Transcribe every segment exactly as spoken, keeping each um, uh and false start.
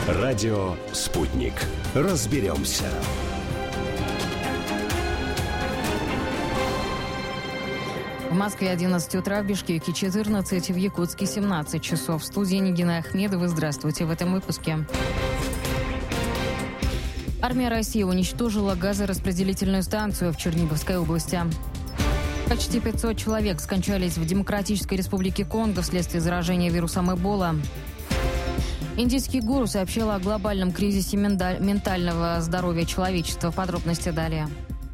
Радио «Спутник». Разберемся. В Москве одиннадцать утра, в Бишкеке четырнадцать, в Якутске семнадцать часов. В студии Нигина Ахмедова. Здравствуйте в этом выпуске. Армия России уничтожила газораспределительную станцию в Черниговской области. Почти пятьсот человек скончались в Демократической Республике Конго вследствие заражения вирусом Эбола. Индийский гуру сообщил о глобальном кризисе ментального здоровья человечества. Подробности далее.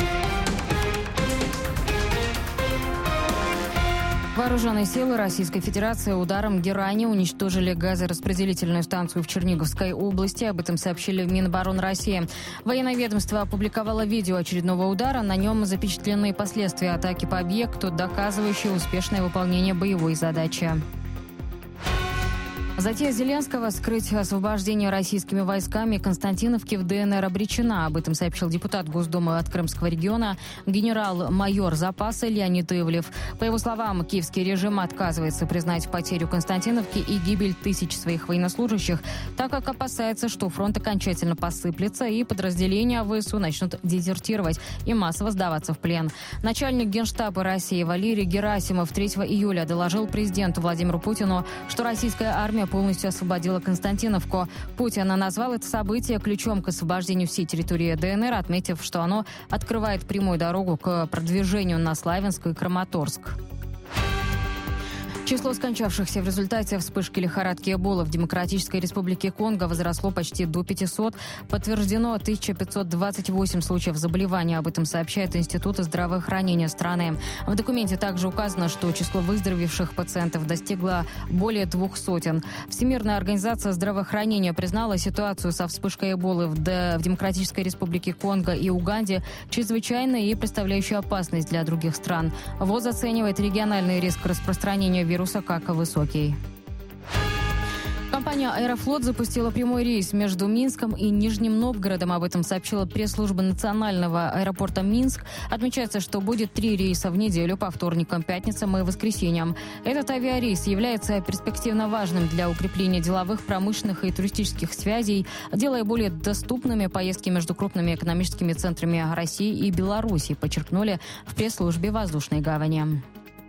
Вооруженные силы Российской Федерации ударом герани уничтожили газораспределительную станцию в Черниговской области. Об этом сообщили в Минобороны России. Военное ведомство опубликовало видео очередного удара. На нем запечатлены последствия атаки по объекту, доказывающие успешное выполнение боевой задачи. Затея Зеленского скрыть освобождение российскими войсками Константиновки в ДНР обречена. Об этом сообщил депутат Госдумы от Крымского региона генерал-майор запаса Леонид Ивлев. По его словам, киевский режим отказывается признать потерю Константиновки и гибель тысяч своих военнослужащих, так как опасается, что фронт окончательно посыплется и подразделения ВСУ начнут дезертировать и массово сдаваться в плен. Начальник Генштаба России Валерий Герасимов третьего июля доложил президенту Владимиру Путину, что российская армия полностью освободила Константиновку. Путин назвал это событие ключом к освобождению всей территории ДНР, отметив, что оно открывает прямую дорогу к продвижению на Славянск и Краматорск. Число скончавшихся в результате вспышки лихорадки Эбола в Демократической Республике Конго возросло почти до пятисот. Подтверждено тысяча пятьсот двадцать восемь случаев заболевания. Об этом сообщает Институт здравоохранения страны. В документе также указано, что число выздоровевших пациентов достигло более двух сотен. Всемирная организация здравоохранения признала ситуацию со вспышкой Эболы в, Д... в Демократической Республике Конго и Уганде чрезвычайной и представляющей опасность для других стран. ВОЗ оценивает региональный риск распространения вируса как высокий. Компания «Аэрофлот» запустила прямой рейс между Минском и Нижним Новгородом. Об этом сообщила пресс-служба национального аэропорта Минск. Отмечается, что будет три рейса в неделю по вторникам, пятницам и воскресеньям. Этот авиарейс является перспективно важным для укрепления деловых, промышленных и туристических связей, делая более доступными поездки между крупными экономическими центрами России и Беларуси, подчеркнули в пресс-службе воздушной гавани.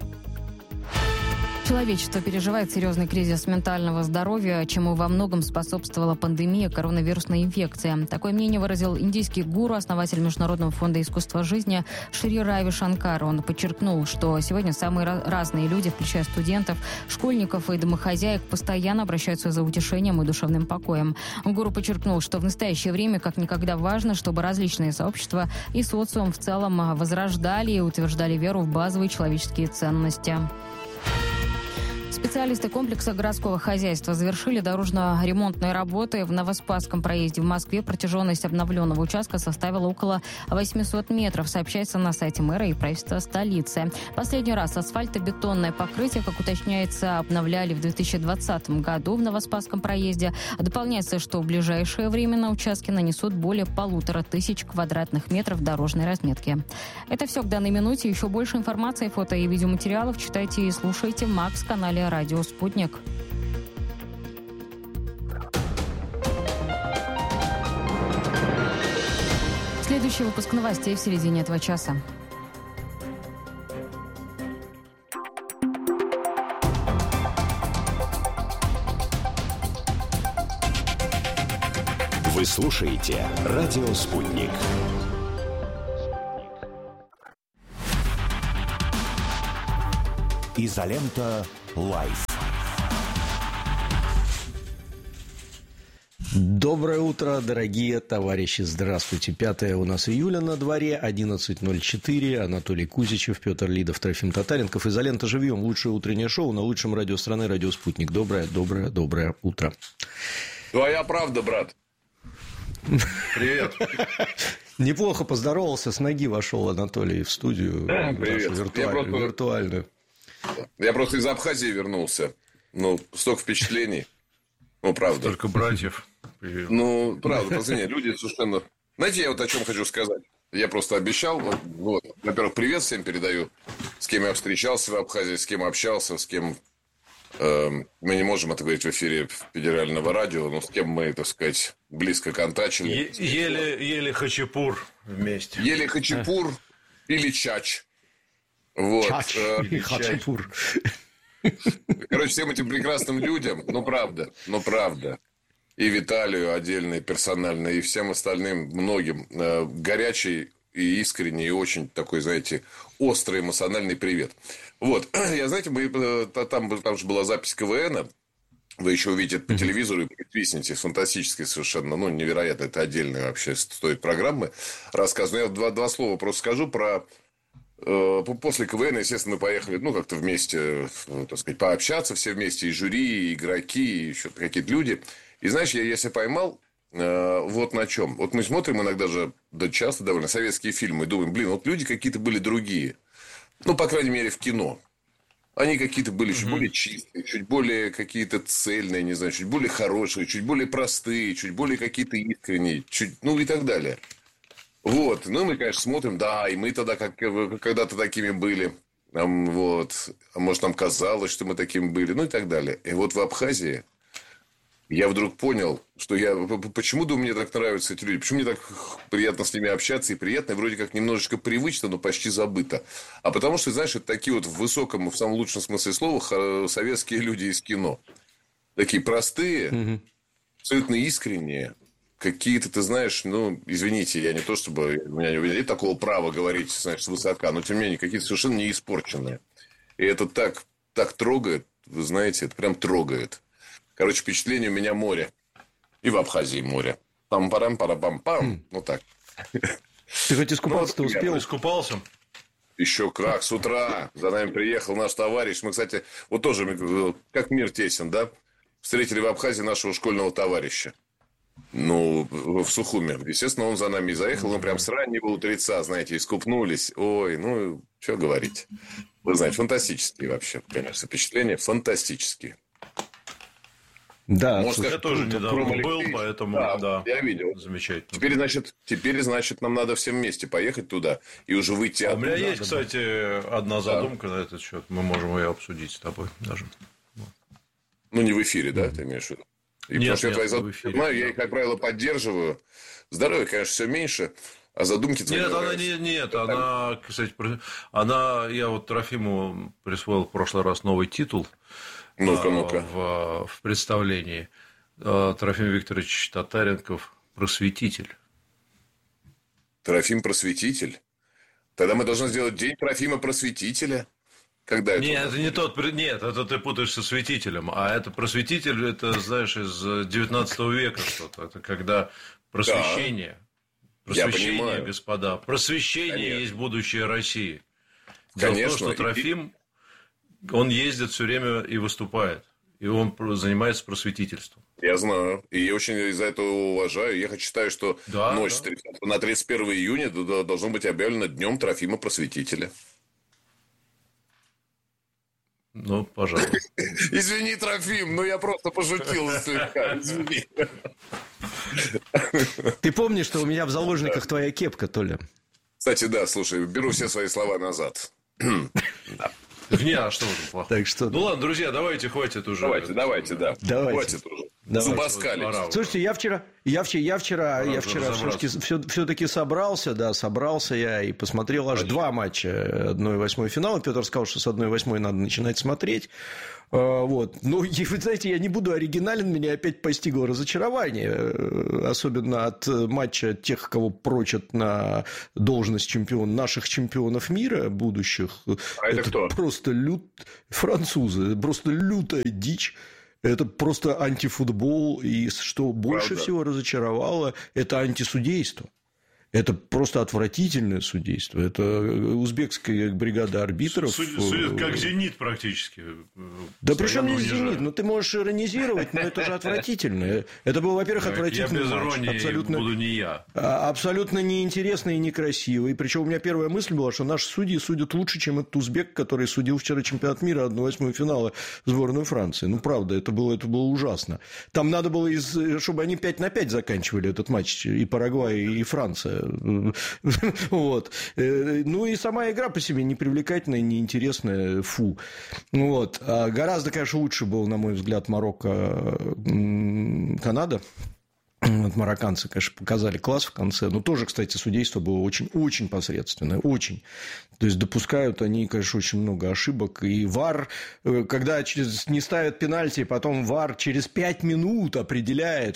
Человечество переживает серьезный кризис ментального здоровья, чему во многом способствовала пандемия коронавирусной инфекции. Такое мнение выразил индийский гуру, основатель Международного фонда искусства жизни Шри Рави Шанкар. Он подчеркнул, что сегодня самые разные люди, включая студентов, школьников и домохозяек, постоянно обращаются за утешением и душевным покоем. Гуру подчеркнул, что в настоящее время как никогда важно, чтобы различные сообщества и социум в целом возрождали и утверждали веру в базовые человеческие ценности. Специалисты комплекса городского хозяйства завершили дорожно-ремонтные работы в Новоспасском проезде в Москве. Протяженность обновленного участка составила около восемьсот метров, сообщается на сайте мэра и правительства столицы. Последний раз асфальтобетонное покрытие, как уточняется, обновляли в две тысячи двадцатом году в Новоспасском проезде. Дополняется, что в ближайшее время на участке нанесут более полутора тысяч квадратных метров дорожной разметки. Это все к данной минуте. Еще больше информации, фото и видеоматериалов читайте и слушайте в Макс-канале «Радио Спутник». Следующий выпуск новостей в середине этого часа. Вы слушаете «Радио Спутник». Изолента Лайф. Доброе утро, дорогие товарищи. Здравствуйте. пятое у нас июля на дворе, одиннадцать ноль четыре. Анатолий Кузичев, Петр Лидов, Трофим Татаренков. Изолента живьем. Лучшее утреннее шоу на лучшем радио страны, «Радио Спутник». Доброе, доброе, доброе утро. Твоя правда, брат. Привет. Неплохо поздоровался, с ноги вошел Анатолий в студию. Привет. Виртуаль... Я просто... Виртуальную. Я просто из Абхазии вернулся. Ну, столько впечатлений. Ну, правда. Только братьев. Привет. Ну, правда, пацаны, люди совершенно... Знаете, я вот о чем хочу сказать. Я просто обещал. Вот, вот. Во-первых, привет всем передаю. С кем я встречался в Абхазии, с кем общался, с кем Мы не можем это говорить в эфире федерального радио, но с кем мы, так сказать, близко контачили. Е- ели, ели хачапур вместе. Ели хачапур или чач. Вот. Чач или хачапур. Короче, всем этим прекрасным людям, ну правда, ну правда, и Виталию отдельно, и персонально, и всем остальным, многим, горячий и искренний, и очень такой, знаете, острый эмоциональный привет. Вот, я, знаете, мы, там, там же была запись КВНа, вы еще увидите по телевизору и присвистнете, фантастически совершенно, ну, невероятно, это отдельная вообще стоит программы, рассказ. Но я два, два слова просто скажу про... После КВН, естественно, мы поехали, ну, как-то вместе, так сказать, пообщаться все вместе, и жюри, и игроки, и еще какие-то люди. И, знаешь, я, я себя поймал э, вот на чем. Вот мы смотрим иногда же, да часто довольно, советские фильмы, и думаем, блин, вот люди какие-то были другие. Ну, по крайней мере, в кино. Они какие-то были чуть mm-hmm. более чистые, чуть более какие-то цельные, не знаю, чуть более хорошие, чуть более простые, чуть более какие-то искренние, чуть, ну, и так далее. Вот, ну, мы, конечно, смотрим, да, и мы тогда как, когда-то такими были, вот, а может, нам казалось, что мы такими были, ну, и так далее. И вот в Абхазии я вдруг понял, что я, почему, думаю, мне так нравятся эти люди, почему мне так приятно с ними общаться, и приятно, и вроде как немножечко привычно, но почти забыто. А потому что, знаешь, это такие вот в высоком, в самом лучшем смысле слова, советские люди из кино. Такие простые, mm-hmm. абсолютно искренние. Какие-то, ты знаешь, ну, извините, я не то, чтобы... У меня нет такого права говорить, знаешь, свысока, но, тем не менее, какие-то совершенно не испорченные. И это так, так трогает, вы знаете, это прям трогает. Короче, впечатление у меня море. И в Абхазии море. Пам-парам-парам-пам-пам. Ну, так. Ты хоть искупаться-то ну, успел? Искупался? Еще как, с утра. За нами приехал наш товарищ. Мы, кстати, вот тоже, как мир тесен, да? Встретили в Абхазии нашего школьного товарища. Ну, в Сухуме. Естественно, он за нами и заехал. Мы прям с раннего утреца, знаете, искупнулись. Ой, ну, что говорить. Вы знаете, фантастические вообще, конечно, впечатления. Фантастические. Да, может, слушай, я тоже недавно был, поэтому, да, да, я видел. Замечательно. Теперь, значит, теперь, значит, нам надо всем вместе поехать туда и уже выйти а оттуда. У меня есть, кстати, одна задумка да. на этот счет. Мы можем ее обсудить с тобой даже. Ну, не в эфире, да, ты имеешь в виду? И нет, потому что нет, я твои задумки знаю, я их, как правило, поддерживаю. Здоровье, конечно, все меньше, а задумки твои... Нет, она не, нет, она, кстати, она, я вот Трофиму присвоил в прошлый раз новый титул. Ну-ка, ну-ка. В, в представлении. Трофим Викторович Татаренков просветитель. Трофим просветитель? Тогда мы должны сделать день Трофима просветителя. Когда это? Нет, это не тот, нет, это ты путаешь со святителем. А это просветитель, это, знаешь, из девятнадцатого века что-то. Это когда просвещение. Да. Просвещение, господа. Просвещение Конечно. Есть будущее России. Дело Конечно. В том, что Трофим... Он ездит все время и выступает. И он занимается просветительством. Я знаю. И я очень из-за этого уважаю. Я считаю, что да, ночь да. на тридцать первого июня должно быть объявлено Днем Трофима Просветителя. Ну, пожалуйста. Извини, Трофим, но я просто пошутил слегка. Извини. Ты помнишь, что у меня в заложниках твоя кепка, Толя? Кстати, да, слушай, беру все свои слова назад. Да. Не, а что в этом плохого? Так что... Ну ладно, друзья, давайте, хватит уже. Давайте, давайте, да. Давайте. Хватит уже. Зубоскалить. Слушайте, я вчера, я вчера, я вчера, я вчера все-таки, все, все-таки собрался, да, собрался я и посмотрел аж Конечно. два матча одна восьмой финала. Петр сказал, что с одна восьмой надо начинать смотреть. Вот. Ну, и, вы знаете, я не буду оригинален, меня опять постигло разочарование, особенно от матча тех, кого прочат на должность чемпиона, наших чемпионов мира будущих. А это, это кто? Просто лют... французы, просто лютая дичь. Это просто антифутбол, и что больше Правда. всего разочаровало, это антисудейство. Это просто отвратительное судейство. Это узбекская бригада арбитров. Судят как «Зенит» практически. Да причем не «Зенит». Ну, ты можешь иронизировать, но это же отвратительно. Это было, во-первых, отвратительный матч. Я без иронии абсолютно, буду не я. Абсолютно неинтересно и некрасиво. И причем у меня первая мысль была, что наши судьи судят лучше, чем этот узбек, который судил вчера чемпионат мира одна восьмая финала сборную Франции. Ну, правда, это было, это было ужасно. Там надо было, из, чтобы они пять на пять заканчивали этот матч, и Парагвай, и Франция. Вот. Ну, и сама игра по себе непривлекательная, неинтересная, фу. Вот. А гораздо, конечно, лучше был, на мой взгляд, Марокко-Канада. Вот марокканцы, конечно, показали класс в конце. Но тоже, кстати, судейство было очень-очень посредственное. Очень. То есть, допускают они, конечно, очень много ошибок. И ВАР, когда не ставят пенальти, потом ВАР через пять минут определяет,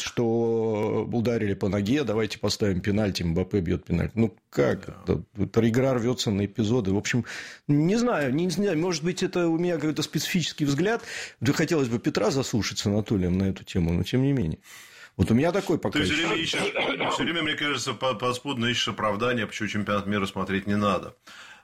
что ударили по ноге, давайте поставим пенальти, Мбаппе бьет пенальти. Ну, как? Да. Это, это игра рвется на эпизоды. В общем, не знаю, не знаю. Может быть, это у меня какой-то специфический взгляд. Да хотелось бы Петра заслушать с Анатолием на эту тему, но тем не менее. Вот у меня такой пока. Ты все время ищешь, все время, мне кажется, подспудно ищешь оправдание, почему чемпионат мира смотреть не надо.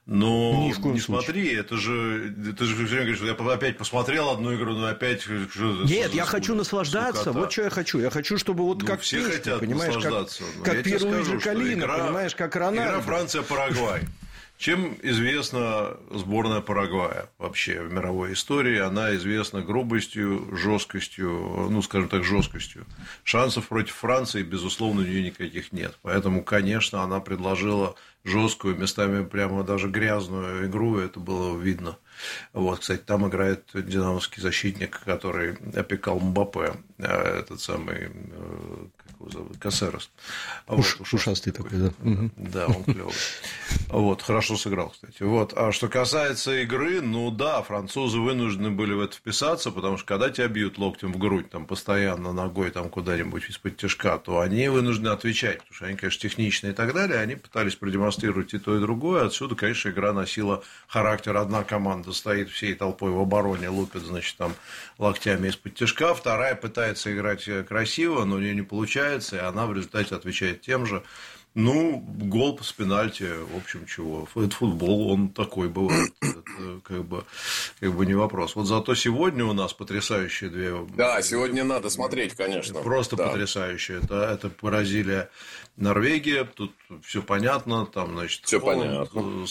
Но Ни в коем не случае. Смотри, это же, ты же все время говоришь, что я опять посмотрел одну игру, но опять... Что, Нет, я хочу наслаждаться, скукота. Вот что я хочу. Я хочу, чтобы вот ну, как все песня, хотят понимаешь, наслаждаться. Как, как Пьер-Луиджи Калина, понимаешь, как Рональдо. Игра Франция-Парагвай. Чем известна сборная Парагвая вообще в мировой истории? Она известна грубостью, жесткостью, ну, скажем так, жесткостью. Шансов против Франции, безусловно, у нее никаких нет. Поэтому, конечно, она предложила жесткую, местами прямо даже грязную игру, это было видно. Вот, кстати, там играет динамовский защитник, который опекал Мбаппе, этот самый, как его зовут, Кассерос. Уш, вот, ушастый такой, да. Угу. Да, он клевый. Вот, хорошо сыграл, кстати. Вот. А что касается игры, ну да, французы вынуждены были в это вписаться, потому что когда тебя бьют локтем в грудь, там, постоянно ногой там, куда-нибудь из-под тяжка, то они вынуждены отвечать, потому что они, конечно, техничные и так далее, они пытались продемонстрировать и то, и другое. Отсюда, конечно, игра носила характер: одна команда стоит всей толпой в обороне, лупит, значит, там локтями из-под тяжка, вторая пытается играть красиво, но у нее не получается, и она в результате отвечает тем же. Ну, гол с пенальти, в общем, чего. Это футбол, он такой бывает. Это как бы, как бы не вопрос. Вот зато сегодня у нас потрясающие две... Да, сегодня надо смотреть, конечно. Просто да. потрясающие. Это, это Бразилия, Норвегия. Тут все понятно. Там, значит, все понятно.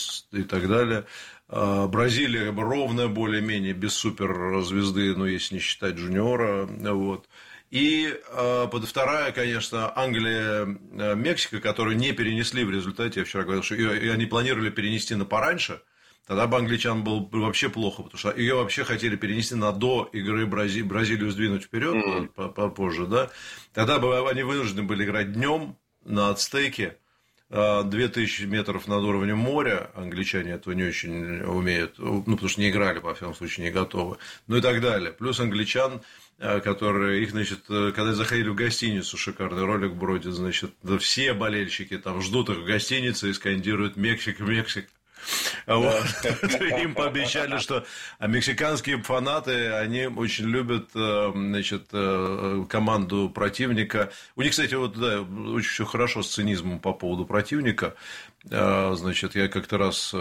И так далее. Бразилия ровная, более-менее, без суперзвезды, ну, если не считать Джуниора. Вот. И э, вторая, конечно, Англия, Мексика, которую не перенесли в результате, я вчера говорил, что ее они планировали перенести на пораньше, тогда бы англичан был вообще плохо, потому что ее вообще хотели перенести на до игры Брази... Бразилию сдвинуть вперед, mm-hmm. попозже, да. Тогда бы они вынуждены были играть днем на Ацтеке, две тысячи метров над уровнем моря, англичане этого не очень умеют, ну, потому что не играли, во всяком случае, не готовы, ну и так далее. Плюс англичан, которые, их, значит, когда заходили в гостиницу, шикарный ролик бродит, значит, да, все болельщики там ждут их в гостинице и скандируют «Мексика, Мексика». Вот. Им пообещали, что а мексиканские фанаты, они очень любят, значит, команду противника. У них, кстати, вот, да, очень все хорошо с цинизмом по поводу противника. Значит, я как-то раз...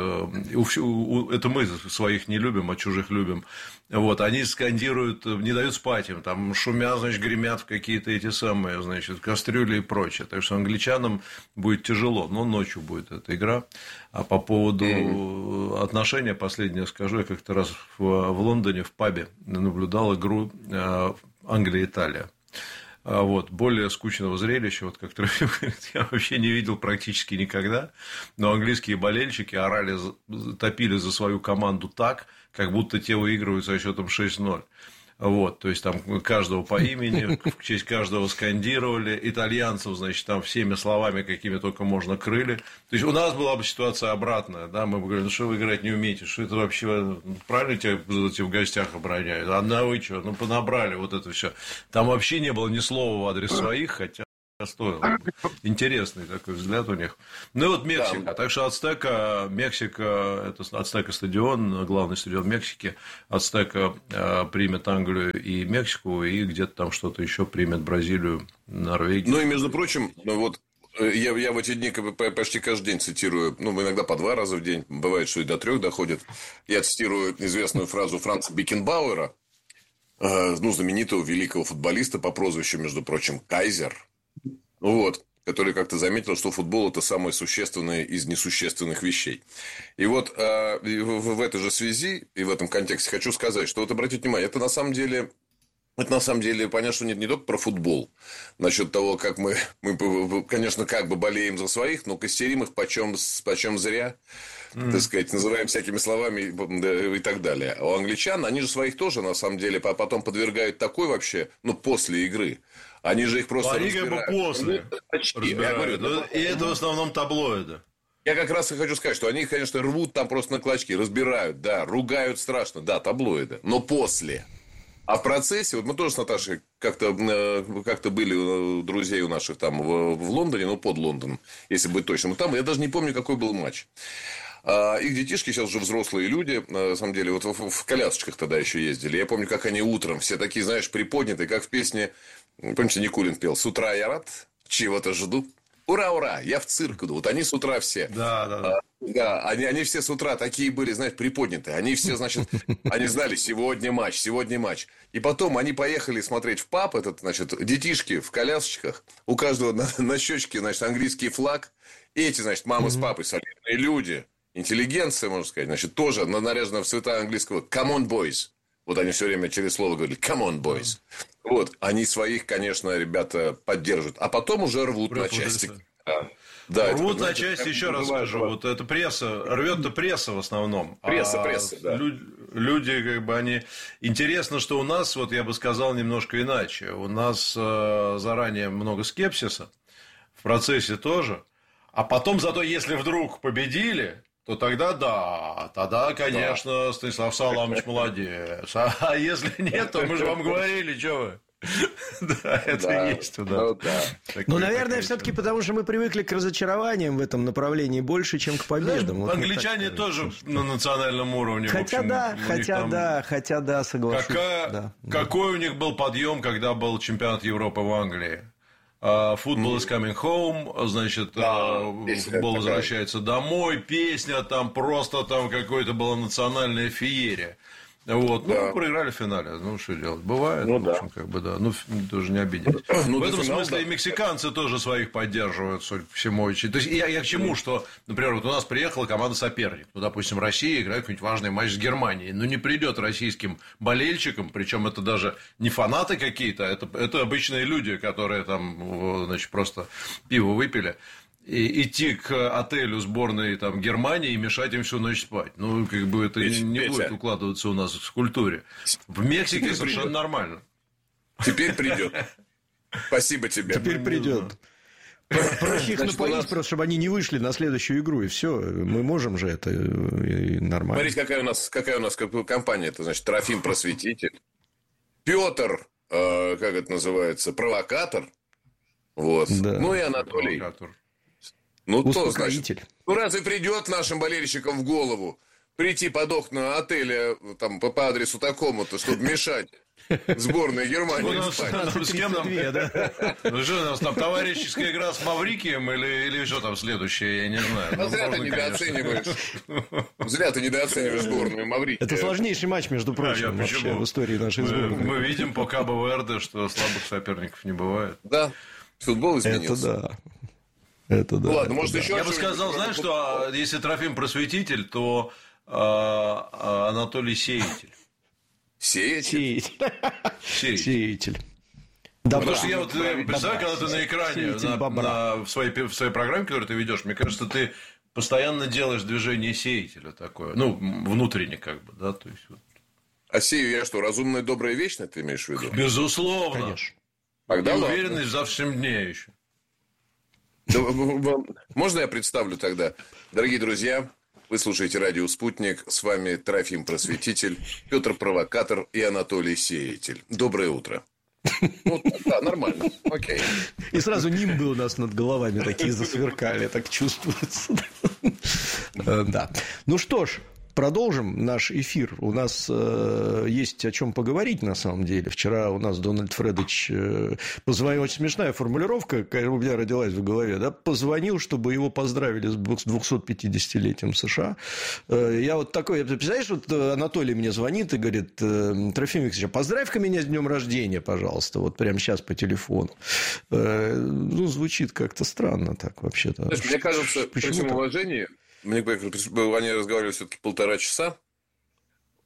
Это мы своих не любим, а чужих любим. Вот, они скандируют, не дают спать им, там шумят, значит, гремят в какие-то эти самые, значит, кастрюли и прочее. Так что англичанам будет тяжело, но ночью будет эта игра. А по поводу mm-hmm. отношения, последнее скажу, я как-то раз в, в Лондоне в пабе наблюдал игру Англия-Италия. Вот, более скучного зрелища, вот как Трофим говорит, я вообще не видел практически никогда. Но английские болельщики орали, топили за свою команду так, как будто те выигрывают со счетом шесть ноль. Вот, то есть там каждого по имени, в честь каждого скандировали, итальянцев, значит, там всеми словами, какими только можно, крыли. То есть у нас была бы ситуация обратная, да, мы бы говорили, ну что вы играть не умеете, что это вообще, правильно тебя в гостях обороняют, а на вы что, ну понабрали вот это все. Там вообще не было ни слова в адрес своих, хотя стоило. Интересный такой взгляд у них. Ну и вот Мексика. Да. Так что Ацтека, Мексика, это Ацтека стадион, главный стадион Мексики. Ацтека э, примет Англию и Мексику, и где-то там что-то еще примет Бразилию, Норвегию. Ну и между прочим, ну вот я, я в эти дни почти каждый день цитирую, ну иногда по два раза в день, бывает, что и до трех доходит. Я цитирую известную фразу Франца Бекенбауэра, э, ну знаменитого великого футболиста по прозвищу, между прочим, Кайзер. Вот, который как-то заметил, что футбол – это самое существенное из несущественных вещей. И вот э, в, в этой же связи и в этом контексте хочу сказать, что вот обратите внимание, это на самом деле Это, на самом деле, понятно, что нет не только про футбол. Насчет того, как мы, мы, конечно, как бы болеем за своих, но костерим их почем, почем зря. Mm. Так сказать, называем всякими словами и так далее. А у англичан, они же своих тоже, на самом деле, потом подвергают такой вообще, ну, после игры. Они же их просто Они как бы после Я говорю, ну, и это в основном таблоиды. Я как раз и хочу сказать, что они, конечно, рвут там просто на клочки, разбирают, да, ругают страшно, да, таблоиды. Но после... А в процессе, вот мы тоже с Наташей как-то, как-то были у друзей у наших там в, в Лондоне, ну, под Лондоном, если быть точным. Там я даже не помню, какой был матч. А, их детишки сейчас уже взрослые люди, на самом деле, вот в, в колясочках тогда еще ездили. Я помню, как они утром, все такие, знаешь, приподнятые, как в песне, помните, Никулин пел «С утра я рад, чего-то жду». Ура, ура, я в цирк иду. Вот они с утра все. Да, да, да. А, да, они, они все с утра такие были, знаешь, приподнятые. Они все, значит, они знали, сегодня матч, сегодня матч. И потом они поехали смотреть в паб, этот, значит, детишки в колясочках. У каждого на, на щечке, значит, английский флаг. И эти, значит, мама с папой, солидные люди, интеллигенция, можно сказать, значит, тоже наряжена в цвета английского «Come on, boys». Вот они все время через слово говорили «Come on, boys». Вот, они своих, конечно, ребята поддерживают. А потом уже рвут Прям на части. Да. Да, рвут это, на части, еще раз скажу. Вот это пресса, рвет-то пресса в основном. Пресса, а пресса, да. Люди, люди, как бы, они... Интересно, что у нас, вот я бы сказал, немножко иначе. У нас э, заранее много скепсиса. В процессе тоже. А потом, зато, если вдруг победили... то тогда да, тогда, конечно, да. Станислав Саламович молодец. А если нет, то мы же вам говорили, что вы. Да, это да, есть туда. Ну, да. ну, наверное, все-таки потому, что мы привыкли к разочарованиям в этом направлении больше, чем к победам. Знаешь, вот англичане тоже на национальном уровне. Хотя общем, да, хотя там... да, хотя да, соглашусь. Какая... Да, какой да. у них был подъем, когда был чемпионат Европы в Англии? Футбол is coming home, значит, да, футбол возвращается домой, песня там просто там какое-то была национальная феерия. Вот, ну, да. проиграли в финале, ну, что делать, бывает, ну, в общем, да. как бы, да, ну, тоже не обидеть. Ну, в этом финал, смысле да. и мексиканцы тоже своих поддерживают, судя по всему. То есть, я, я к чему, что, например, вот у нас приехала команда-соперник, ну, допустим, Россия играет какой-нибудь важный матч с Германией, но не придет российским болельщикам, причем это даже не фанаты какие-то, это, это обычные люди, которые там, значит, просто пиво выпили. И идти к отелю сборной там, Германии и мешать им всю ночь спать. Ну, как бы это Петя, не Петя. будет укладываться у нас в культуре. В Мексике Теперь совершенно придет. нормально. Теперь придет. Спасибо тебе. Теперь придет. Проще их напоить, нас... просто чтобы они не вышли на следующую игру, и все. Мы можем же это и нормально. Смотрите, какая у нас, какая у нас компания. Это значит Трофим Просветитель, Петр, э, как это называется, Провокатор. Вот. Да. Ну и Анатолий. Провокатор. Ну, то, значит, ну, разве придет нашим болельщикам в голову прийти под окна отеля там, по, по адресу такому-то, чтобы мешать сборной Германии спать? С кем нам? Ну, что у нас там, товарищеская игра с Маврикием или, или что там следующее, я не знаю. Ну, зря ты недооцениваешь. Зря ты недооцениваешь сборную Маврикия. Это сложнейший матч, между прочим, да, вообще в истории нашей сборной. Мы видим по Кабо-Верде, что слабых соперников не бывает. Да, футбол изменился. Это да. Это да. Ну, ладно, это может, да. еще Я бы сказал, знаешь, что если Трофим Просветитель, то э, Анатолий Сеятель. Сеятель? Сеятель. Сеятель. Да, потому что я вот представляю, когда ты на экране на, на, в, своей, в своей программе, которую ты ведешь, мне кажется, ты постоянно делаешь движение сеятеля такое. Ну, внутренне, как бы, да, то есть. Вот. А сею я что, разумная, добрая, вечная, ты имеешь в виду? Безусловно. Конечно. Тогда и уверенность в завтрашнем дне еще. Можно я представлю тогда? Дорогие друзья, вы слушаете радио «Спутник». С вами Трофим Просветитель, Петр Провокатор и Анатолий Сеятель. Доброе утро. Ну, да, нормально. Окей. И сразу нимбы у нас над головами такие засверкали, так чувствуется. Да. Ну что ж, продолжим наш эфир. У нас э, есть о чем поговорить, на самом деле. Вчера у нас Дональд Фредович э, позвонил, очень смешная формулировка, у меня родилась в голове, да, позвонил, чтобы его поздравили с двухсотпятидесятилетием США. Э, я вот такой, представляешь, вот Анатолий мне звонит и говорит: Трофим Викторович, поздравь-ка меня с днем рождения, пожалуйста, вот прямо сейчас по телефону. Э, ну, звучит как-то странно так вообще-то. Знаешь, мне кажется, при всем уважении... Мне, они разговаривали все-таки полтора часа.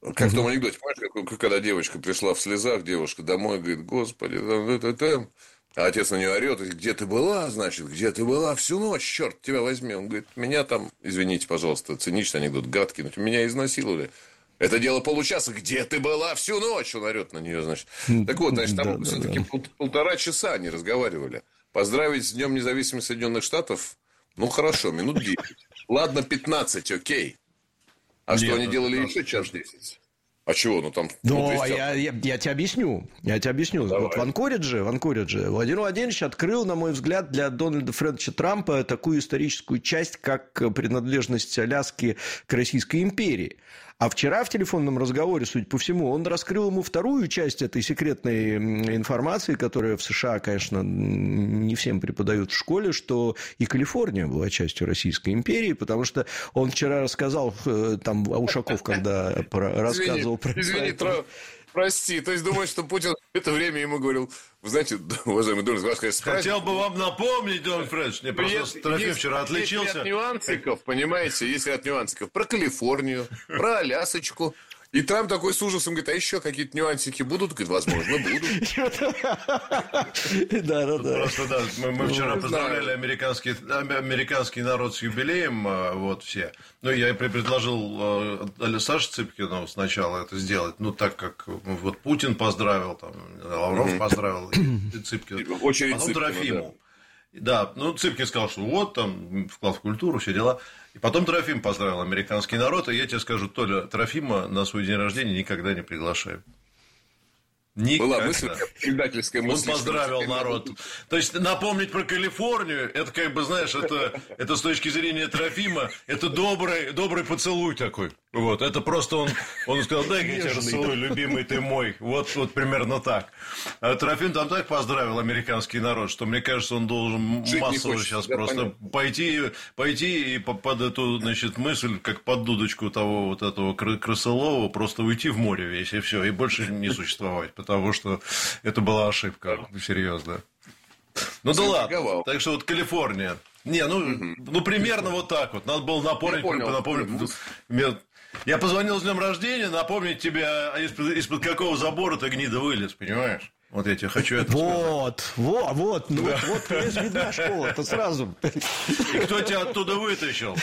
Как в том анекдоте, понимаешь, когда девочка пришла в слезах, девушка домой, говорит, господи, там, там, а отец на нее орет, где ты была, значит, где ты была всю ночь, черт тебя возьми. Он говорит, меня там, извините, пожалуйста, циничный анекдот, гадкий, но меня изнасиловали. Это дело получаса, где ты была всю ночь, он орет на нее, значит. Так вот, значит, там да, все-таки да, да. Пол- полтора часа они разговаривали. Поздравить с Днем независимости Соединенных Штатов, ну, хорошо, минут десять. Ладно, пятнадцать, окей. А Нет, что они делали еще час десять? А чего? Ну, там... Ну, ну я, я, я тебе объясню. Я тебе объясню. Давай. Вот в Анкоридже, в Анкоридже Владимир Владимирович открыл, на мой взгляд, для Дональда Фредовича Трампа такую историческую часть, как принадлежность Аляски к Российской империи. А вчера в телефонном разговоре, судя по всему, он раскрыл ему вторую часть этой секретной информации, которая в США, конечно, не всем преподают в школе, что и Калифорния была частью Российской империи, потому что он вчера рассказал, там, Ушаков, когда рассказывал про... Извини, Трамп. Прости, то есть думаешь, что Путин в это время ему говорил, вы знаете, уважаемый Дональд, вас, конечно, хотел бы вам напомнить, Дон Фредович, мне просто Трофим вчера отличился. Есть ряд нюансиков, понимаете, есть ряд нюансиков про Калифорнию, про Алясочку. И Трамп такой с ужасом говорит, а еще какие-то нюансики будут? Говорит, возможно, будут. Да, да, да. Просто, да, мы вчера поздравляли американский народ с юбилеем, вот все. Ну, я предложил Саше Цыпкину сначала это сделать, ну, так как вот Путин поздравил, там, Лавров поздравил, и Цыпкин. Потом Трофиму. Да, ну, Цыпкин сказал, что вот, там, вклад в культуру, все дела. И потом Трофим поздравил американский народ, и я тебе скажу, Толя, Трофима на свой день рождения никогда не приглашаем. Никогда. Была мысль, предательская мысль. Он поздравил народ. То есть, напомнить про Калифорнию, это как бы, знаешь, это, это с точки зрения Трофима, это добрый, добрый поцелуй такой. Вот, это просто он, он сказал, дай-ка я тебя расцелую, любимый ты мой. Вот, вот примерно так. А Трофим там так поздравил американский народ, что, мне кажется, он должен Жить массово хочется, сейчас да, просто пойти, пойти и под эту, значит, мысль, как под дудочку того вот этого крысолова, просто уйти в море весь, и все, и больше не существовать. Потому что это была ошибка, серьезно. Ну да ладно. Так что вот Калифорния. Не, ну, угу. ну примерно вот так вот. Надо было напомнить. напомнить. Я позвонил с днем рождения, напомнить тебе, из-под, из-под какого забора ты, гнида, вылез, понимаешь? Вот я тебе хочу это вот, сказать. Вот, вот, ну, да. вот, вот, есть видна школа, это сразу. И кто тебя оттуда вытащил?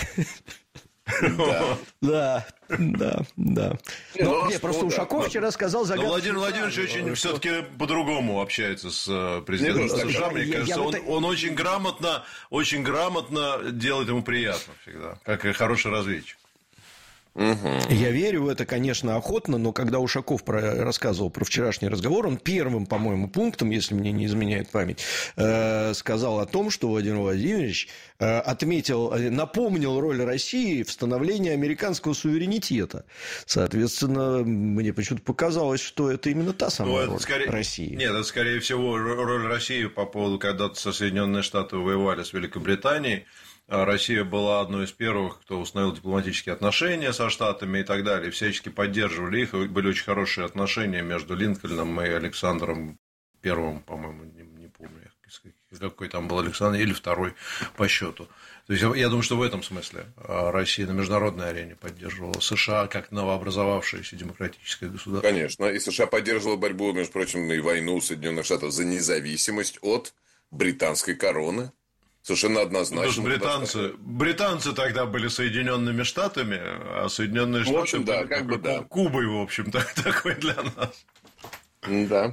Да, да, да, да. Но, нет, просто Ушаков вчера сказал загадку. Но Владимир Владимирович очень все-таки по-другому общается с президентом США. Мне кажется, он, он очень грамотно, очень грамотно делает ему приятно всегда, как и хороший разведчик. Угу. Я верю в это, конечно, охотно, но когда Ушаков про, рассказывал про вчерашний разговор, он первым, по-моему, пунктом, если мне не изменяет память, э, сказал о том, что Владимир Владимирович э, отметил, напомнил роль России в становлении американского суверенитета. Соответственно, мне почему-то показалось, что это именно та самая ну, роль скорее... России. Нет, это, скорее всего, роль России по поводу, когда Соединенные Штаты воевали с Великобританией. Россия была одной из первых, кто установил дипломатические отношения со Штатами и так далее. Всячески поддерживали их. И были очень хорошие отношения между Линкольном и Александром Первым, по-моему, не, не помню, какой там был Александр, или второй по счету. То есть, я думаю, что в этом смысле Россия на международной арене поддерживала США как новообразовавшееся демократическое государство. Конечно. И США поддерживала борьбу, между прочим, и войну Соединенных Штатов за независимость от британской короны. Совершенно однозначно. Ну, британцы, британцы тогда были Соединенными Штатами, а Соединенные Штаты в общем, да, как бы, да. Кубой, в общем-то, такой для нас. Да.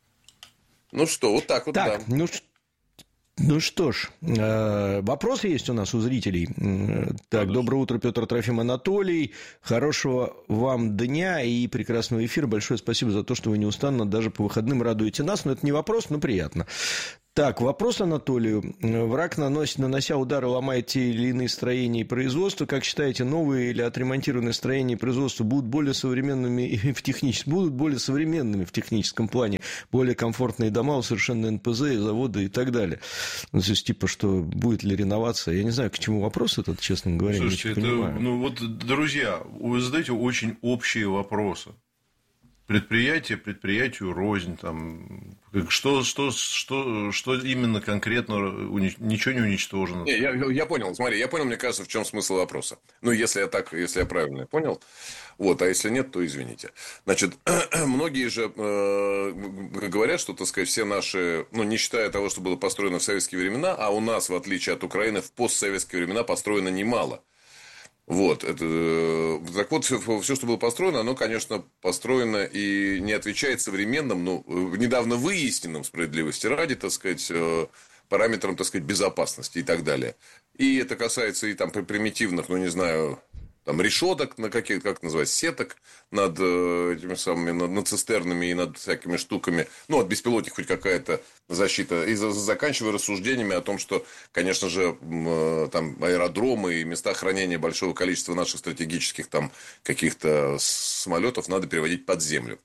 Ну что, вот так вот, так, да. Ну, ну что ж, э, вопросы есть у нас у зрителей. Так, ну, доброе утро, Петр, Трофим, Анатолий. Хорошего вам дня и прекрасного эфира. Большое спасибо за то, что вы неустанно даже по выходным радуете нас. Но это не вопрос, но приятно. Так, вопрос Анатолию. Враг, наносит, нанося удары, ломает те или иные строения и производства. Как считаете, новые или отремонтированные строения и производства будут более современными в техническом, будут более современными в техническом плане, более комфортные дома, усовершенные эн пэ зэ, заводы и так далее? Ну, то есть, типа, что будет ли реновация? Я не знаю, к чему вопрос этот, честно говоря. Слушайте, это, ну вот, друзья, вы задаете очень общие вопросы. предприятие предприятию рознь. Там, что, что, что, что именно конкретно унич... ничего не уничтожено. Не, я, я понял, смотри, я понял, мне кажется, в чем смысл вопроса. Ну, если я так, если я правильно понял. Вот, а если нет, то извините. Значит, многие же э, говорят, что, так сказать, все наши, ну, не считая того, что было построено в советские времена, а у нас, в отличие от Украины, в постсоветские времена построено немало. Вот, это, так вот, все, все, что было построено, оно, конечно, построено и не отвечает современным, ну, недавно выясненным, справедливости ради, так сказать, параметрам, так сказать, безопасности и так далее. И это касается и там примитивных, ну, не знаю, там решеток, на каких, как называть, сеток над этими самыми, над, над цистернами и над всякими штуками. Ну, от беспилотников хоть какая-то защита. И заканчивая рассуждениями о том, что, конечно же, там аэродромы и места хранения большого количества наших стратегических там каких-то самолетов надо переводить под землю.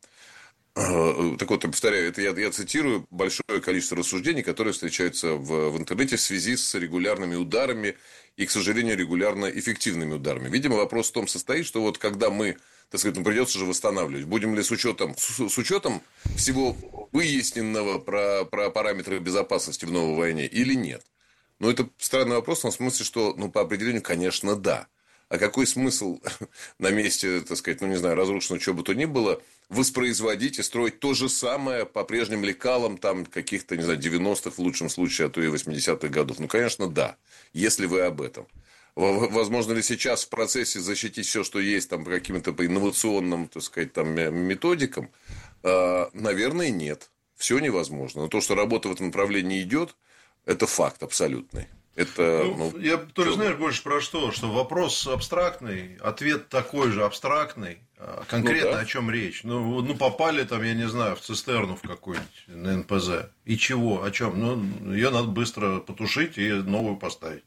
Так вот, я повторяю, это я, я цитирую большое количество рассуждений, которые встречаются в, в интернете в связи с регулярными ударами и, к сожалению, регулярно эффективными ударами. Видимо, вопрос в том состоит, что вот когда мы, так сказать, ну, придется же восстанавливать, будем ли с учетом, с, с учетом всего выясненного про, про параметры безопасности в новой войне или нет? Но это странный вопрос в том смысле, что, ну, по определению, конечно, да. А какой смысл на месте, так сказать, ну, не знаю, разрушенного чего бы то ни было, воспроизводить и строить то же самое по прежним лекалам там каких-то, не знаю, девяностых в лучшем случае, а то и восьмидесятых годов? Ну, конечно, да, если вы об этом. Возможно ли сейчас в процессе защитить все, что есть там по каким-то по инновационным, так сказать, там методикам? Наверное, нет. Все невозможно. Но то, что работа в этом направлении идет, это факт абсолютный. Это, ну, ну, я тоже, что... знаешь, больше про что? Что вопрос абстрактный, ответ такой же абстрактный. Конкретно ну, да. О чем речь? Ну, ну, попали там, я не знаю, в цистерну в какой-нибудь на эн пэ зэ. И чего? О чем? Ну, ее надо быстро потушить и новую поставить.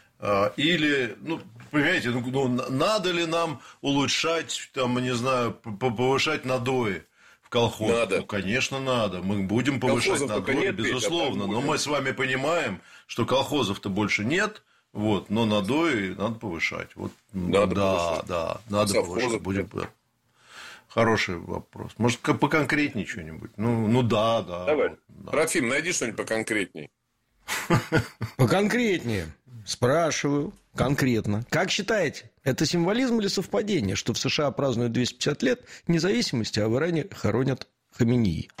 Или, ну, понимаете, ну, надо ли нам улучшать, там, не знаю, повышать надои? Колхоз. Надо. Ну, конечно, надо. Мы будем повышать надои, безусловно. Но мы с вами понимаем, что колхозов-то больше нет, вот, но надои надо повышать. Вот, надо да, повышать. да, надо Совхозов повышать. Будем... Хороший вопрос. Может, поконкретнее что-нибудь? Ну, ну да, да. Давай. Вот, да. Трофим, найди что-нибудь поконкретнее. Поконкретнее. Спрашиваю конкретно. Как считаете, это символизм или совпадение, что в США празднуют двести пятьдесят лет независимости, а в Иране хоронят Хаменеи?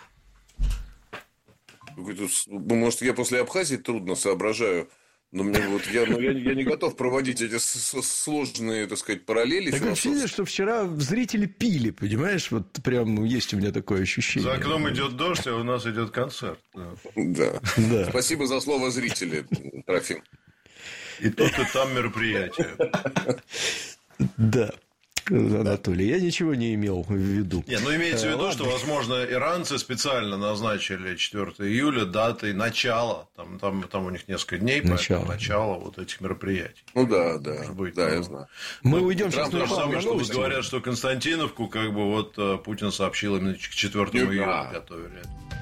Может, я после Абхазии трудно соображаю, но мне вот я, ну, я, я не готов проводить эти сложные, так сказать, параллели. Так ощущение, что вчера зрители пили, понимаешь? Вот прям есть у меня такое ощущение. За окном идет дождь, а у нас идет концерт. Да. Да. Спасибо за слово зрители, Трофим. И тут, и там мероприятие. Да. Анатолий, я ничего не имел в виду. Не, ну имеется в виду, Ладно. что, возможно, иранцы специально назначили четвёртого июля датой начала. Там, там, там у них несколько дней, начало. начала вот этих мероприятий. Ну да, да. Может быть, да, ну, я знаю. Мы ну, уйдем сейчас на самое, что новости. Говорят, что Константиновку, как бы, вот Путин сообщил именно к четвёртому июля готовили.